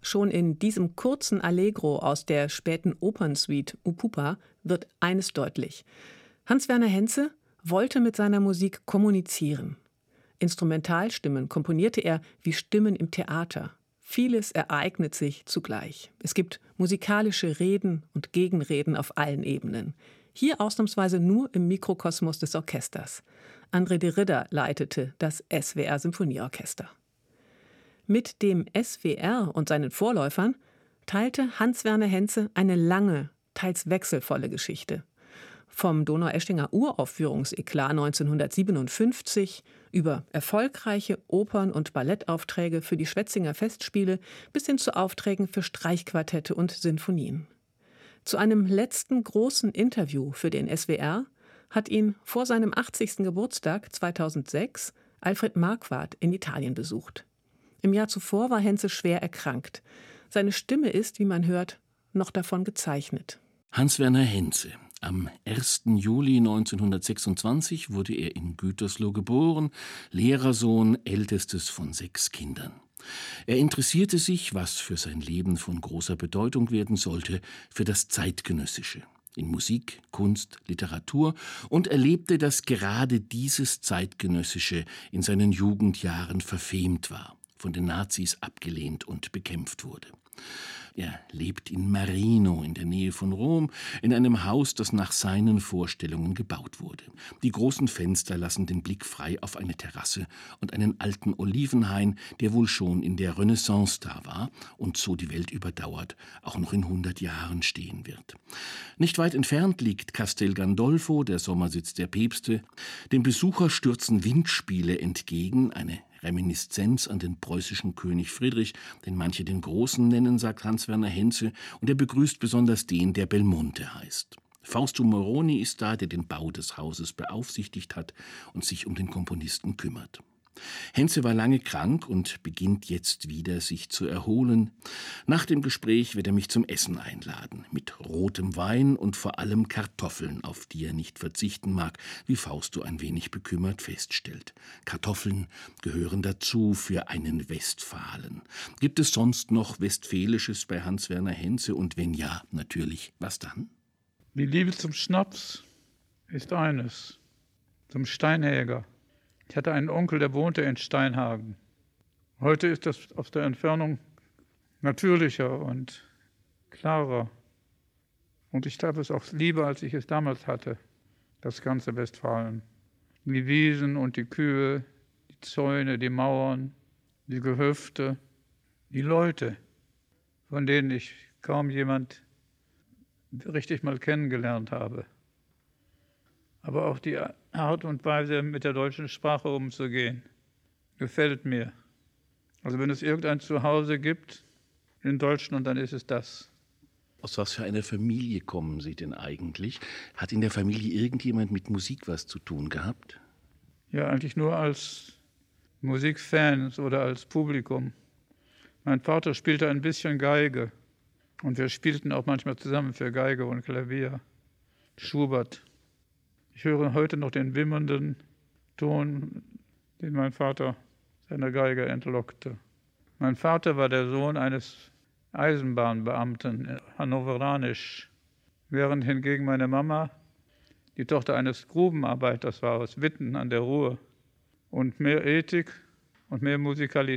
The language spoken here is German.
Schon in diesem kurzen Allegro aus der späten Opernsuite Upupa wird eines deutlich: Hans-Werner Henze wollte mit seiner Musik kommunizieren. Instrumentalstimmen komponierte er wie Stimmen im Theater. Vieles ereignet sich zugleich. Es gibt musikalische Reden und Gegenreden auf allen Ebenen. Hier ausnahmsweise nur im Mikrokosmos des Orchesters. André de Ridder leitete das SWR Symphonieorchester. Mit dem SWR und seinen Vorläufern teilte Hans-Werner Henze eine lange, teils wechselvolle Geschichte. Vom Donaueschinger Uraufführungseklat 1957 über erfolgreiche Opern- und Ballettaufträge für die Schwetzinger Festspiele bis hin zu Aufträgen für Streichquartette und Sinfonien. Zu einem letzten großen Interview für den SWR hat ihn vor seinem 80. Geburtstag 2006 Alfred Marquardt in Italien besucht. Im Jahr zuvor war Henze schwer erkrankt. Seine Stimme ist, wie man hört, noch davon gezeichnet. Hans-Werner Henze. Am 1. Juli 1926 wurde er in Gütersloh geboren, Lehrersohn, ältestes von 6 Kindern. Er interessierte sich, was für sein Leben von großer Bedeutung werden sollte, für das Zeitgenössische. In Musik, Kunst, Literatur und erlebte, dass gerade dieses Zeitgenössische in seinen Jugendjahren verfemt war, von den Nazis abgelehnt und bekämpft wurde. Er lebt in Marino in der Nähe von Rom, in einem Haus, das nach seinen Vorstellungen gebaut wurde. Die großen Fenster lassen den Blick frei auf eine Terrasse und einen alten Olivenhain, der wohl schon in der Renaissance da war und so die Welt überdauert, auch noch in 100 Jahren stehen wird. Nicht weit entfernt liegt Castel Gandolfo, der Sommersitz der Päpste. Dem Besucher stürzen Windspiele entgegen, eine Reminiszenz an den preußischen König Friedrich, den manche den Großen nennen, sagt Hans-Werner Henze, und er begrüßt besonders den, der Belmonte heißt. Fausto Moroni ist da, der den Bau des Hauses beaufsichtigt hat und sich um den Komponisten kümmert. Henze war lange krank und beginnt jetzt wieder, sich zu erholen. Nach dem Gespräch wird er mich zum Essen einladen, mit rotem Wein und vor allem Kartoffeln, auf die er nicht verzichten mag, wie Fausto ein wenig bekümmert feststellt. Kartoffeln gehören dazu für einen Westfalen. Gibt es sonst noch Westfälisches bei Hans-Werner Henze und wenn ja, natürlich, was dann? Die Liebe zum Schnaps ist eines, zum Steinhäger. Ich hatte einen Onkel, der wohnte in Steinhagen. Heute ist das aus der Entfernung natürlicher und klarer. Und ich habe es auch lieber, als ich es damals hatte, das ganze Westfalen. Die Wiesen und die Kühe, die Zäune, die Mauern, die Gehöfte, die Leute, von denen ich kaum jemand richtig mal kennengelernt habe. Aber auch die Art und Weise, mit der deutschen Sprache umzugehen, gefällt mir. Also wenn es irgendein Zuhause gibt in Deutschland, dann ist es das. Aus was für einer Familie kommen Sie denn eigentlich? Hat in der Familie irgendjemand mit Musik was zu tun gehabt? Ja, eigentlich nur als Musikfans oder als Publikum. Mein Vater spielte ein bisschen Geige und wir spielten auch manchmal zusammen für Geige und Klavier. Schubert. Ich höre heute noch den wimmernden Ton, den mein Vater seiner Geige entlockte. Mein Vater war der Sohn eines Eisenbahnbeamten, hannoveranisch, während hingegen meine Mama die Tochter eines Grubenarbeiters war aus Witten an der Ruhr. Und mehr Ethik und mehr Musikalität